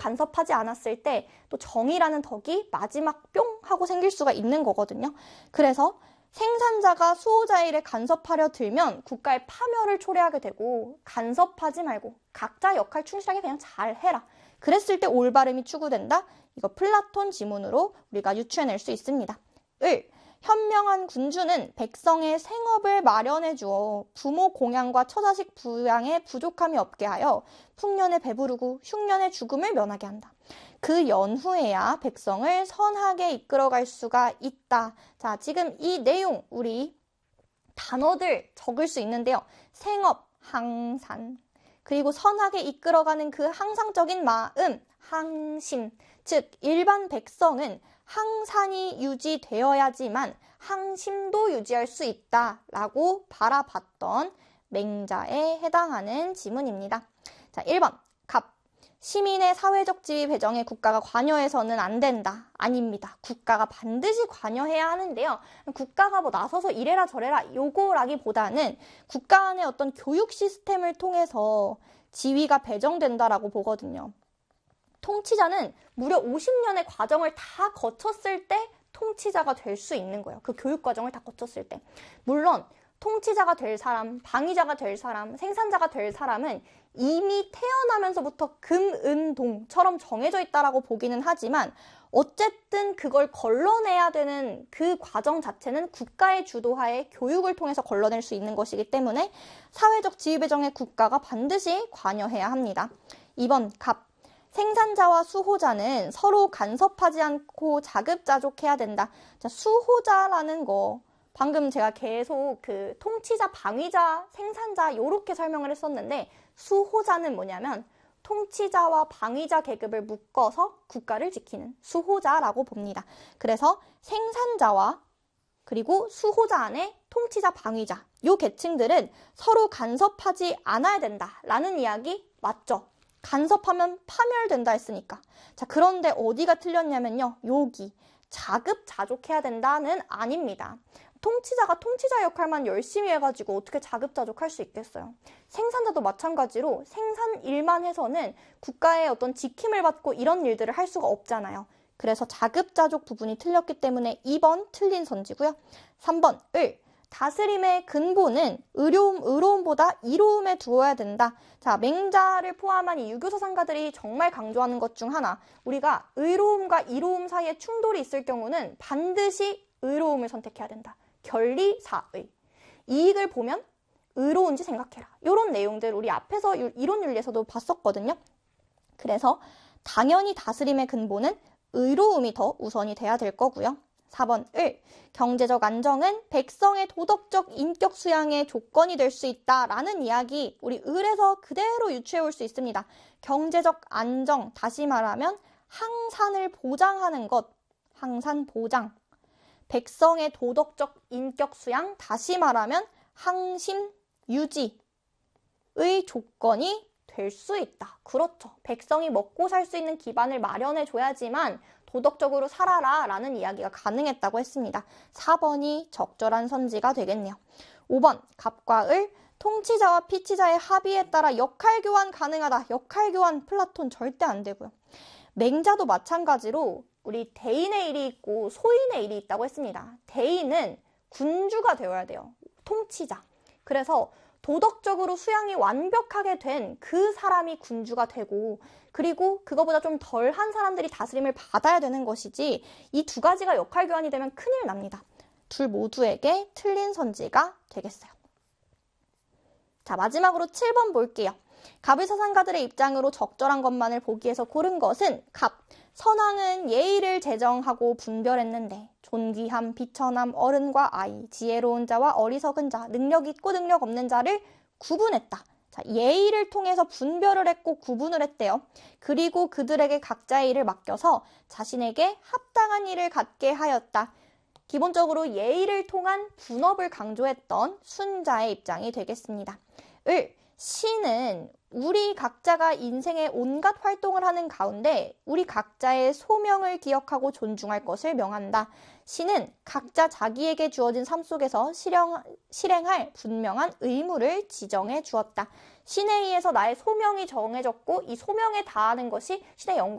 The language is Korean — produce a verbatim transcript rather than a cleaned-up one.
간섭하지 않았을 때 또 정의라는 덕이 마지막 뿅 하고 생길 수가 있는 거거든요. 그래서 생산자가 수호자의 일에 간섭하려 들면 국가의 파멸을 초래하게 되고, 간섭하지 말고 각자 역할 충실하게 그냥 잘 해라. 그랬을 때 올바름이 추구된다. 이거 플라톤 지문으로 우리가 유추해낼 수 있습니다. 을, 현명한 군주는 백성의 생업을 마련해 주어 부모 공양과 처자식 부양에 부족함이 없게 하여 풍년에 배부르고 흉년의 죽음을 면하게 한다. 그 연후에야 백성을 선하게 이끌어갈 수가 있다. 자, 지금 이 내용 우리 단어들 적을 수 있는데요. 생업, 항산, 그리고 선하게 이끌어가는 그 항상적인 마음, 항심. 즉 일반 백성은 항산이 유지되어야지만 항심도 유지할 수 있다라고 바라봤던 맹자에 해당하는 지문입니다. 자, 일 번 갑. 시민의 사회적 지위 배정에 국가가 관여해서는 안 된다. 아닙니다. 국가가 반드시 관여해야 하는데요. 국가가 뭐 나서서 이래라 저래라 요거라기보다는 국가 안의 어떤 교육 시스템을 통해서 지위가 배정된다라고 보거든요. 통치자는 무려 오십 년의 과정을 다 거쳤을 때 통치자가 될 수 있는 거예요. 그 교육 과정을 다 거쳤을 때. 물론 통치자가 될 사람, 방위자가 될 사람, 생산자가 될 사람은 이미 태어나면서부터 금, 은, 동처럼 정해져 있다라고 보기는 하지만 어쨌든 그걸 걸러내야 되는 그 과정 자체는 국가의 주도하에 교육을 통해서 걸러낼 수 있는 것이기 때문에 사회적 지위 배정에 국가가 반드시 관여해야 합니다. 이 번 갑. 생산자와 수호자는 서로 간섭하지 않고 자급자족해야 된다. 자, 수호자라는 거 방금 제가 계속 그 통치자, 방위자, 생산자 요렇게 설명을 했었는데 수호자는 뭐냐면 통치자와 방위자 계급을 묶어서 국가를 지키는 수호자라고 봅니다. 그래서 생산자와 그리고 수호자 안에 통치자, 방위자 요 계층들은 서로 간섭하지 않아야 된다라는 이야기 맞죠? 간섭하면 파멸된다 했으니까. 자, 그런데 어디가 틀렸냐면요. 여기 자급자족해야 된다는 아닙니다. 통치자가 통치자 역할만 열심히 해가지고 어떻게 자급자족할 수 있겠어요. 생산자도 마찬가지로 생산 일만 해서는 국가의 어떤 지킴을 받고 이런 일들을 할 수가 없잖아요. 그래서 자급자족 부분이 틀렸기 때문에 이 번 틀린 선지고요. 삼 번 을. 다스림의 근본은 의로움, 의로움보다 이로움에 두어야 된다. 자, 맹자를 포함한 이 유교 사상가들이 정말 강조하는 것 중 하나. 우리가 의로움과 이로움 사이에 충돌이 있을 경우는 반드시 의로움을 선택해야 된다. 결리사의. 이익을 보면 의로운지 생각해라. 이런 내용들 우리 앞에서 이론 윤리에서도 봤었거든요. 그래서 당연히 다스림의 근본은 의로움이 더 우선이 돼야 될 거고요. 사 번 을. 경제적 안정은 백성의 도덕적 인격 수양의 조건이 될 수 있다라는 이야기 우리 을에서 그대로 유추해 올 수 있습니다. 경제적 안정, 다시 말하면 항산을 보장하는 것, 항산 보장. 백성의 도덕적 인격 수양, 다시 말하면 항심 유지의 조건이 될 수 있다. 그렇죠. 백성이 먹고 살 수 있는 기반을 마련해 줘야지만 도덕적으로 살아라 라는 이야기가 가능했다고 했습니다. 사 번이 적절한 선지가 되겠네요. 오 번 갑과 을. 통치자와 피치자의 합의에 따라 역할 교환 가능하다. 역할 교환 플라톤 절대 안 되고요. 맹자도 마찬가지로 우리 대인의 일이 있고 소인의 일이 있다고 했습니다. 대인은 군주가 되어야 돼요. 통치자. 그래서 도덕적으로 수양이 완벽하게 된 그 사람이 군주가 되고 그리고 그거보다 좀 덜한 사람들이 다스림을 받아야 되는 것이지 이 두 가지가 역할 교환이 되면 큰일 납니다. 둘 모두에게 틀린 선지가 되겠어요. 자, 마지막으로 칠 번 볼게요. 갑의 사상가들의 입장으로 적절한 것만을 보기에서 고른 것은 갑. 선왕은 예의를 제정하고 분별했는데 존귀함, 비천함, 어른과 아이, 지혜로운 자와 어리석은 자, 능력 있고 능력 없는 자를 구분했다. 자, 예의를 통해서 분별을 했고 구분을 했대요. 그리고 그들에게 각자의 일을 맡겨서 자신에게 합당한 일을 갖게 하였다. 기본적으로 예의를 통한 분업을 강조했던 순자의 입장이 되겠습니다. 을. 시는 우리 각자가 인생의 온갖 활동을 하는 가운데 우리 각자의 소명을 기억하고 존중할 것을 명한다. 시는 각자 자기에게 주어진 삶 속에서 실행, 실행할 분명한 의무를 지정해 주었다. 신에 의해서 나의 소명이 정해졌고 이 소명에 다하는 것이 신의 영광